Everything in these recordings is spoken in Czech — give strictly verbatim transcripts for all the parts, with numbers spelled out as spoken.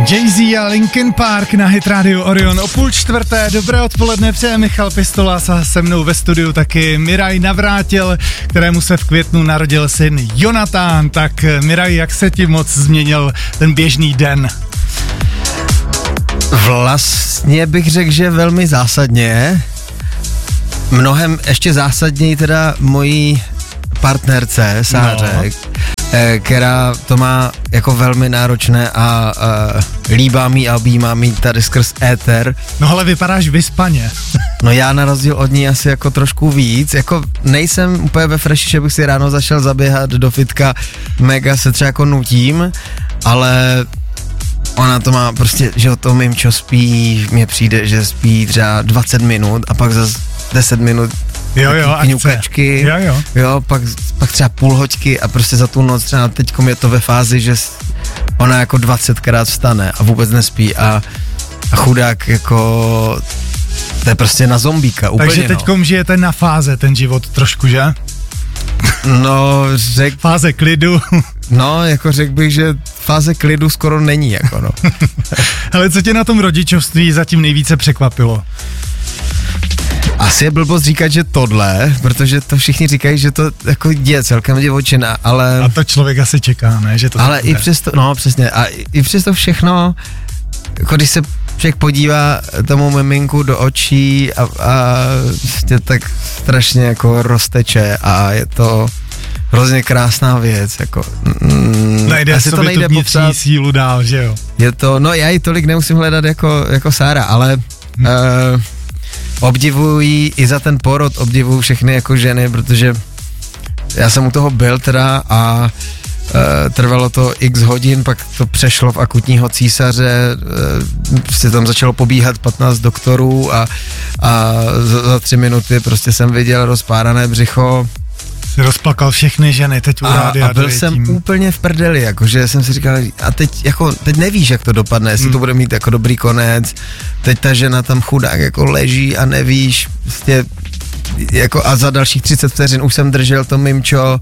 Jay-Z a Linkin Park na Hit Radio Orion o půl čtvrté. Dobré odpoledne, přeje Michal Pistolas a se mnou ve studiu taky Miraj Navrátil, kterému se v květnu narodil syn Jonatán. Tak Miraj, jak se ti moc změnil ten běžný den? Vlastně bych řekl, že velmi zásadně. Mnohem ještě zásadněji teda mojí partnerce, Sáře, no. která to má jako velmi náročné a, a líbá mi a objímá mi tady skrz éter. No ale vypadáš vyspaně. No já na rozdíl od ní asi jako trošku víc, jako nejsem úplně ve freši, že bych si ráno zašel zaběhat do fitka, mega se třeba jako nutím, ale ona to má prostě, že o tom mimčo spí, mně přijde, že spí třeba dvacet minut a pak zase deset minut jo, jo, kňukačky, jo, jo. jo, pak, pak třeba půl hoďky a prostě za tu noc třeba teďkom je to ve fázi, že ona jako dvacetkrát vstane a vůbec nespí a, a chudák jako, to je prostě na zombíka úplně. Takže teďkom no. žijete na fáze ten život trošku, že? No, řek... Fáze klidu. No, jako řekl bych, že fáze klidu skoro není, jako no. Ale co tě na tom rodičovství zatím nejvíce překvapilo? Asi je blbost říkat, že tohle, protože to všichni říkají, že to jako je celkem divočina, ale... A to člověk asi čeká, ne? Že to ale i přesto, no přesně, a i přesto všechno, jako když se člověk podívá tomu miminku do očí a, a prostě tak strašně jako rozteče a je to hrozně krásná věc, jako... Mm, najde asi to nejde popsat. Sílu dál, že jo? Je to, no já ji tolik nemusím hledat jako, jako Sára, ale... Hmm. Uh, obdivují i za ten porod, obdivují všechny jako ženy, protože já jsem u toho byl teda a e, trvalo to x hodin, pak to přešlo v akutního císaře, e, prostě tam začalo pobíhat patnáct doktorů a, a za, za tři minuty prostě jsem viděl rozpárané břicho. Jsi rozplakal všechny ženy teď u rádia. A byl jsem tím. úplně v prdeli, jakože jsem si říkal, a teď jako, teď nevíš, jak to dopadne, jestli hmm. to bude mít jako dobrý konec, teď ta žena tam chudák jako leží a nevíš, prostě, jako a za dalších třicet vteřin už jsem držel to mimčo,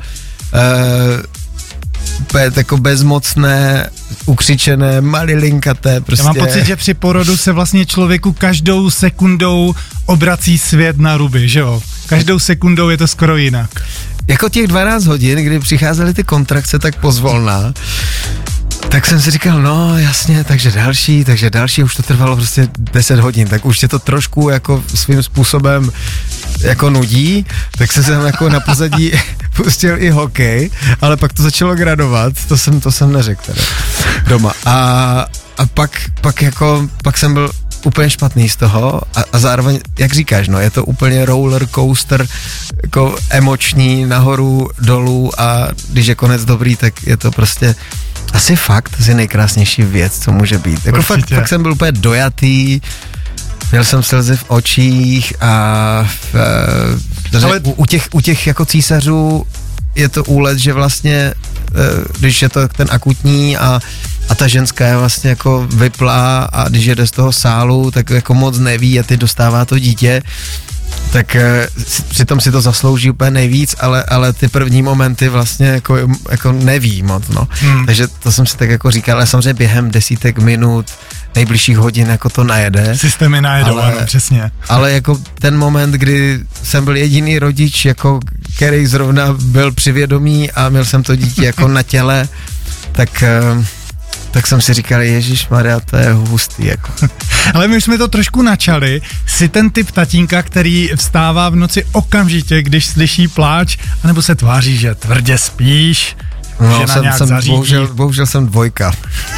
úplně uh, jako bezmocné, ukřičené, malilinkaté, prostě. Já mám pocit, že při porodu se vlastně člověku každou sekundou obrací svět na ruby, že jo? Každou sekundou je to skoro jinak. Jako těch dvanáct hodin, kdy přicházely ty kontrakce tak pozvolna, tak jsem si říkal, no jasně, takže další, takže další, už to trvalo prostě deset hodin, tak už tě to trošku jako svým způsobem jako nudí, tak se jsem jako na pozadí pustil i hokej, ale pak to začalo gradovat, to jsem, to jsem neřekl teda doma. A, a pak, pak jako, pak jsem byl úplně špatný z toho a, a zároveň, jak říkáš, no, je to úplně roller coaster, jako emoční, nahoru, dolů a když je konec dobrý, tak je to prostě asi fakt asi nejkrásnější věc, co může být. Jako fakt, fakt jsem byl úplně dojatý, měl jsem slzy v očích a v, Ale... u, u, těch, u těch jako císařů je to úlet, že vlastně, když je to ten akutní a a ta ženská je vlastně jako vyplá a když jede z toho sálu, tak jako moc neví a ty dostává to dítě, tak e, přitom si to zaslouží úplně nejvíc, ale, ale ty první momenty vlastně jako, jako neví moc, no. Hmm. Takže to jsem si tak jako říkal, ale samozřejmě během desítek minut, nejbližších hodin jako to najede. Systémy najedou, ale, ano, přesně. Ale jako ten moment, kdy jsem byl jediný rodič, jako který zrovna byl při vědomí a měl jsem to dítě jako na těle, tak... E, tak jsem si říkal, ježišmarja, to je hustý, jako. Ale my už jsme to trošku načali, jsi ten typ tatínka, který vstává v noci okamžitě, když slyší pláč, anebo se tváří, že tvrdě spíš, no, že na jsem, nějak jsem, zařídí. Bohužel, bohužel jsem dvojka.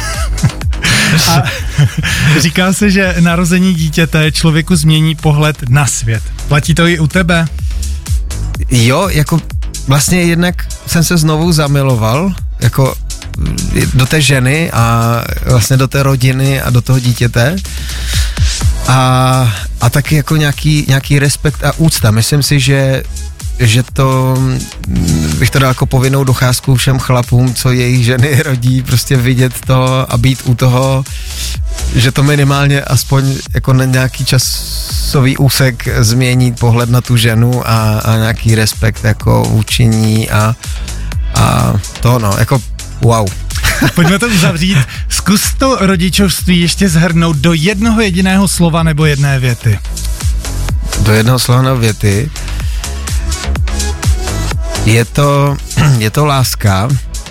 A říká se, že narození dítěte člověku změní pohled na svět. Platí to i u tebe? Jo, jako vlastně jednak jsem se znovu zamiloval, jako do té ženy a vlastně do té rodiny a do toho dítěte a, a taky jako nějaký, nějaký respekt a úcta. Myslím si, že, že to bych to dal jako povinnou docházku všem chlapům, co jejich ženy rodí, prostě vidět to a být u toho, že to minimálně aspoň jako na nějaký časový úsek změní pohled na tu ženu a, a nějaký respekt jako vůči ní a, a to no, jako wow. Pojďme to uzavřít. Zkus to rodičovství ještě zhrnout do jednoho jediného slova nebo jedné věty. Do jednoho slova nebo věty. Je to, je to láska.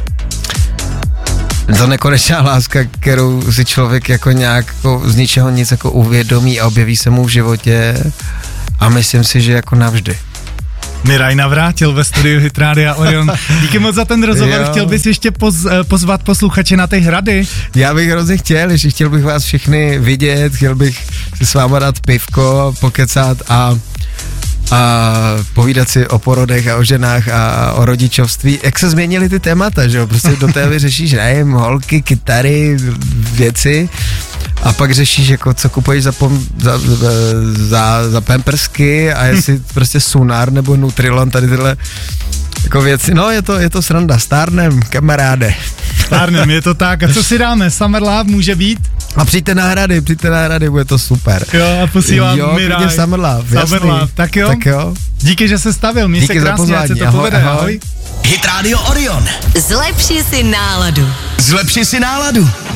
To nekonečná láska, kterou si člověk jako nějak jako z ničeho nic jako uvědomí a objeví se mu v životě a myslím si, že jako navždy. Miraj Navrátil ve studiu Hit Rádia Orion. Díky moc za ten rozhovor. Jo. Chtěl bys ještě poz, pozvat posluchače na ty hrady? Já bych hrozně chtěl, ještě chtěl bych vás všechny vidět, chtěl bych si s váma dát pivko, pokecat a a povídat si o porodech a o ženách a o rodičovství. Jak se změnily ty témata, že jo? Prostě do té vyřešíš, nevím, holky, kytary, věci a pak řešíš, jako co kupuješ za, pom, za, za, za pampersky a jestli prostě Sunár nebo Nutrilon, tady tyhle jako věci. No, je to, je to sranda. Stárnem, kamaráde. Stárnem, je to tak. A co si dáme? Summer Love může být? A přijďte na hrady, přijďte na hrady, bude to super. Jo, a posílám Miraj. Jo, Summer Love, Summer Love, tak jo. Tak jo. Díky, že se stavil, měj se krásně, ať se to ahoj, povede, ahoj. ahoj. Hit Radio Orion. Zlepši si náladu. Zlepši si náladu.